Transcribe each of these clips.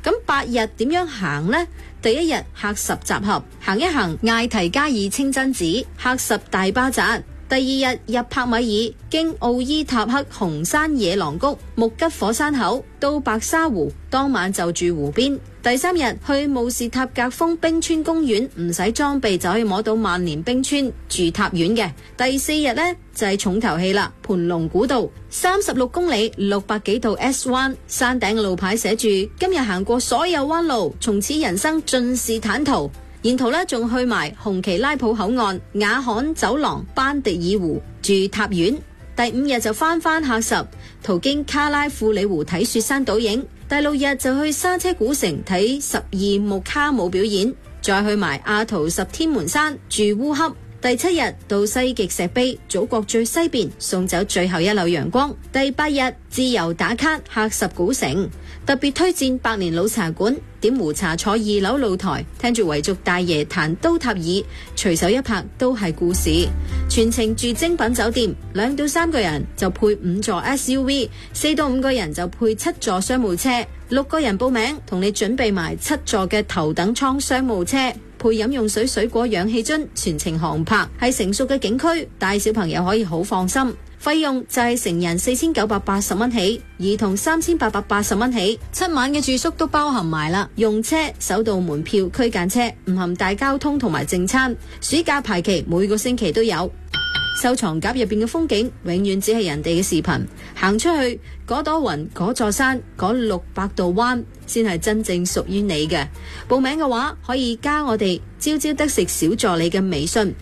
咁8日點樣行呢？第一日喀什集合，行一行艾提加爾清真寺、喀什大巴扎。第二日入帕米爾，經奧伊塔克紅山野狼谷、木吉火山口到白沙湖，當晚就住湖邊。第三日去慕士塔格峰冰川公園，唔使裝備就可以摸到萬年冰川，住塔院嘅。第四日呢，就係重頭戲啦，盤龍古道36公里600幾度 S 灣，山頂嘅路牌寫住今日行過所有彎路，從此人生盡是坦途。沿途呢，仲去埋紅旗拉普口岸、雅罕走廊、班迪爾湖，住塔院。第5日就翻喀什，途經卡拉庫里湖睇雪山倒影。第6日就去沙車古城睇12木卡姆表演，再去埋阿圖什天門山住烏恰。第7日到西極石碑，祖國最西邊，送走最後一縷陽光。第8日自由打卡喀什古城，特別推薦百年老茶館，點壺茶坐2樓露台，聽住維族大爺彈都塔爾，隨手一拍都係故事。全程住精品酒店，2到3個人就配5座 SUV，4到5個人就配7座商務車，6個人報名同你準備埋7座嘅頭等艙商務車，配飲用水、水果、氧氣樽，全程航拍，係成熟嘅景區，帶小朋友可以好放心。費用就係成人4980蚊起，兒童3880蚊起，7晚嘅住宿都包含埋啦。用車、首道門票、區間車，唔含大交通同埋正餐。暑假排期每個星期都有。收藏夾入邊嘅風景，永遠只係人哋嘅視頻。行出去，嗰朵雲、嗰座山、嗰600度彎，先係真正屬於你嘅。報名嘅話，可以加我哋朝朝得食小助理嘅微信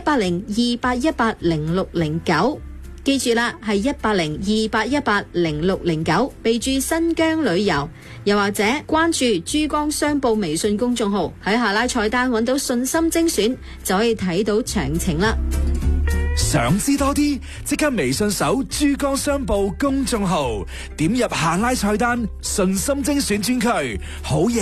18028180609。記住啦，係18028180609，備注新疆旅遊，又或者關注珠江商報微信公眾號，喺下拉菜單揾到信心精選，就可以睇到詳情啦。 想知多啲，即刻微信搜珠江商報公眾號，點入下拉菜單信心精選專區，好嘢。